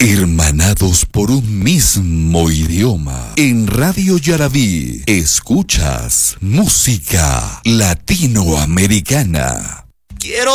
Hermanados por un mismo idioma. En Radio Yarabí escuchas música latinoamericana. Quiero